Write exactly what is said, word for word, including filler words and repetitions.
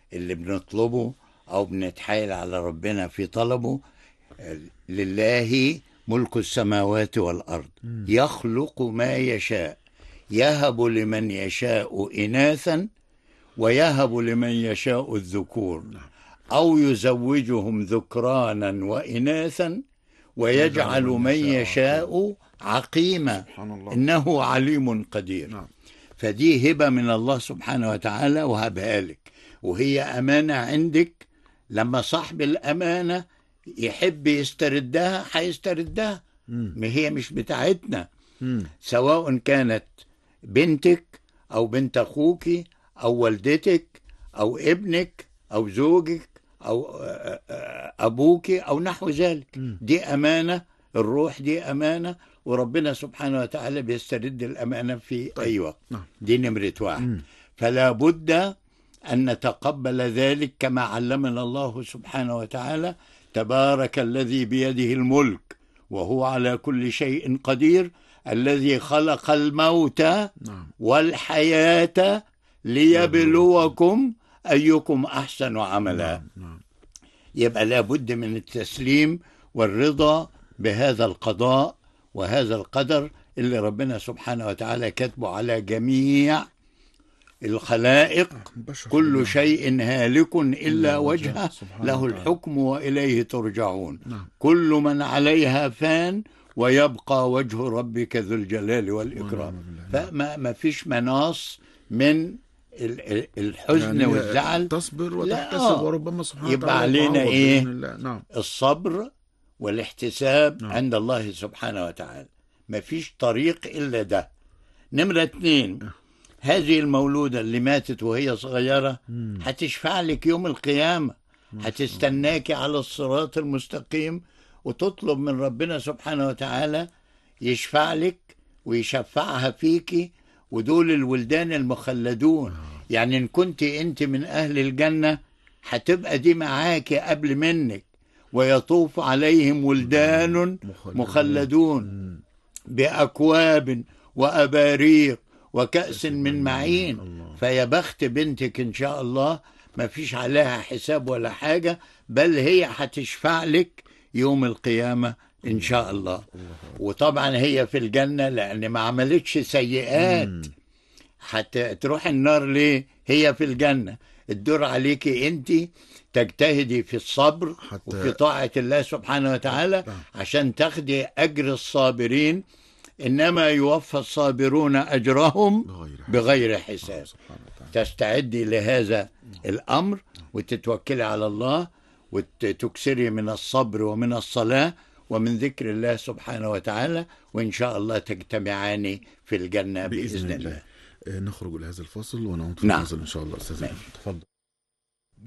اللي بنطلبه أو بنتحايل على ربنا في طلبه. لله ملك السماوات والأرض يخلق ما يشاء، يهب لمن يشاء إناثا ويهب لمن يشاء الذكور، أو يزوجهم ذكرانا وإناثا ويجعل من يشاء عقيما، إنه عليم قدير. نعم. فدي هبة من الله سبحانه وتعالى وهبها لك، وهي أمانة عندك. لما صاحب الأمانة يحب يستردها هيستردها، ما هي مش بتاعتنا. مم. سواء كانت بنتك أو بنت أخوك أو والدتك أو ابنك أو زوجك أو أبوك أو نحو ذلك. مم. دي أمانة، الروح دي أمانة، وربنا سبحانه وتعالى بيسترد الأمانة في طيب. أي وقت. نعم. دي نمرة واحد. مم. فلا بد أن نتقبل ذلك كما علمنا الله سبحانه وتعالى: تبارك الذي بيده الملك وهو على كل شيء قدير، الذي خلق الموت نعم. والحياة ليبلوكم أيكم أحسن عملا. نعم. نعم. يبقى لابد من التسليم والرضا بهذا القضاء وهذا القدر اللي ربنا سبحانه وتعالى كتبه على جميع الخلائق. كل شيء هالك إلا وجهه له الحكم وإليه ترجعون. نعم. كل من عليها فان ويبقى وجه ربك ذو الجلال والإكرام. فما ما فيش مناص من الحزن يعني والزعل. تصبر وتحتسب وربما سبحانه يبقى وتعالى علينا إيه؟ نعم. الصبر والاحتساب نعم. عند الله سبحانه وتعالى. ما فيش طريق إلا ده. نمرة اتنين، هذه المولودة اللي ماتت وهي صغيرة هتشفع لك يوم القيامة، هتستناك على الصراط المستقيم وتطلب من ربنا سبحانه وتعالى يشفع لك ويشفعها فيك. ودول الولدان المخلدون، يعني إن كنت أنت من أهل الجنة هتبقى دي معاك قبل منك. ويطوف عليهم ولدان مخلدون بأكواب وأباريق وكأس من معين. فيا بخت بنتك إن شاء الله، ما فيش عليها حساب ولا حاجة، بل هي هتشفع لك يوم القيامة إن شاء الله. وطبعا هي في الجنة لأن ما عملتش سيئات. هتروح النار ليه؟ هي في الجنة. الدور عليك أنت تجتهدي في الصبر وفي طاعة الله سبحانه وتعالى عشان تاخدي أجر الصابرين. إنما يوفى الصابرون أجرهم بغير حساب. تستعدي لهذا الأمر وتتوكلي على الله وتكسري من الصبر ومن الصلاة ومن ذكر الله سبحانه وتعالى، وإن شاء الله تجتمعان في الجنة بإذن, بإذن الله. الله. نخرج إلى هذا الفاصل ونعود في نعم. الفاصل إن شاء الله. أستاذ تفضل.